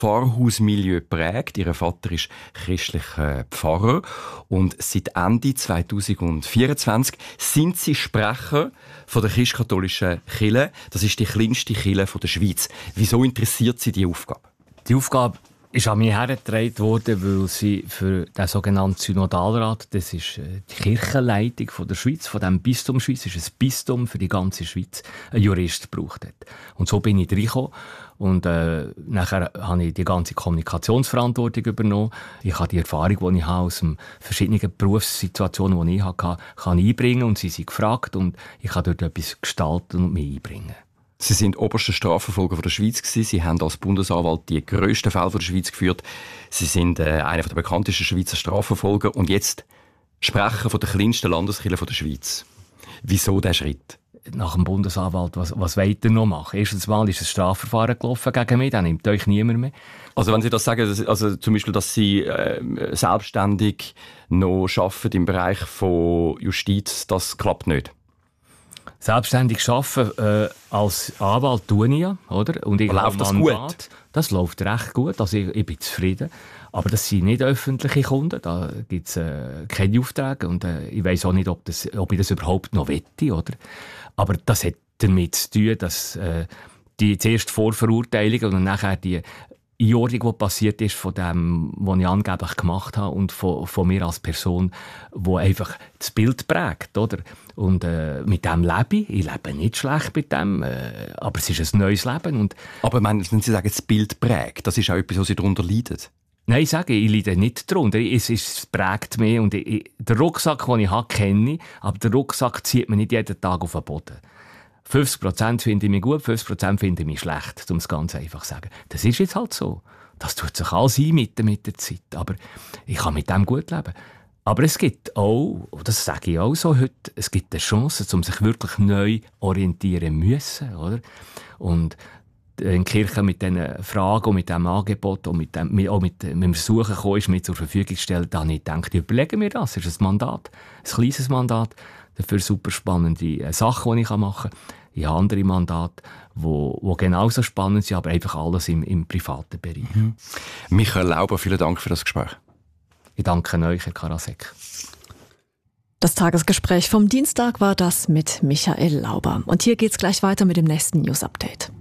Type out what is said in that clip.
Pfarrhausmilieu prägt. Ihr Vater ist christlicher Pfarrer und seit Ende 2024 sind Sie Sprecher von der christkatholischen Kirche. Das ist die kleinste Kirche der Schweiz. Wieso interessiert Sie diese Aufgabe? Die Aufgabe ist an mich hergetragen worden, weil sie für den sogenannten Synodalrat, das ist die Kirchenleitung von der Schweiz, von dem Bistum Schweiz, ist ein Bistum für die ganze Schweiz, einen Jurist gebraucht hat. Und so bin ich reingekommen. Und nachher habe ich die ganze Kommunikationsverantwortung übernommen. Ich habe die Erfahrung, die ich habe aus den verschiedenen Berufssituationen, die ich hatte, kann einbringen. Und sie sind gefragt und ich kann dort etwas gestalten und mich einbringen. Sie sind oberster Strafverfolger der Schweiz gewesen. Sie haben als Bundesanwalt die grössten Fälle der Schweiz geführt. Sie sind einer der bekanntesten Schweizer Strafverfolger und jetzt Sprecher von der kleinsten Landeskirche der Schweiz. Wieso dieser Schritt? Nach dem Bundesanwalt, was wollt ihr noch machen? Erstens mal ist ein Strafverfahren gelaufen gegen mich, dann nimmt euch niemand mehr. Also wenn Sie das sagen, also zum Beispiel, dass Sie selbstständig noch arbeiten im Bereich von Justiz, das klappt nicht? Selbstständig arbeiten als Anwalt tue ich ja, oder? Und ich läuft das gut? Das läuft recht gut, also ich bin zufrieden. Aber das sind nicht öffentliche Kunden, da gibt es keine Aufträge und ich weiss auch nicht, ob ich das überhaupt noch wette, oder? Aber das hat damit zu tun, dass die zuerst Vorverurteilung und nachher die Einordnung, die passiert ist von dem, was ich angeblich gemacht habe und von mir als Person, die einfach das Bild prägt, oder? Und mit dem lebe ich. Ich lebe nicht schlecht mit dem, aber es ist ein neues Leben. Und aber wenn Sie sagen, das Bild prägt, das ist auch etwas, was Sie darunter leiden? Nein, ich sage, ich leide nicht darunter. Es prägt mich. Und den Rucksack, den ich habe, kenne ich, aber der Rucksack zieht mich nicht jeden Tag auf den Boden. 50% finde ich mich gut, 50% finde ich mich schlecht, um es ganz einfach zu sagen. Das ist jetzt halt so. Das tut sich alles ein mit der Zeit. Aber ich kann mit dem gut leben. Aber es gibt auch, das sage ich auch so heute, es gibt eine Chance, um sich wirklich neu orientieren müssen, oder? Und in die Kirche mit diesen Fragen und mit diesem Angebot und mit dem Versuchen gekommen ist, mir zur Verfügung zu stellen, da habe ich gedacht, überlegen wir das. Es ist ein Mandat, ein kleines Mandat, dafür super spannende Sachen, die ich machen kann. Ich habe andere Mandate, die genauso spannend sind, aber einfach alles im privaten Bereich. Michael Lauber, vielen Dank für das Gespräch. Ich danke euch, Herr Karasek. Das Tagesgespräch vom Dienstag war das mit Michael Lauber. Und hier geht's gleich weiter mit dem nächsten News-Update.